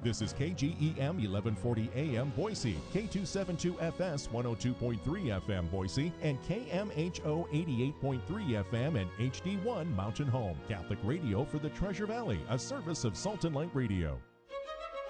This is KGEM 1140 AM Boise, K272FS 102.3 FM Boise, and KMHO 88.3 FM and HD1 Mountain Home. Catholic radio for the Treasure Valley, a service of Salt and Light Radio.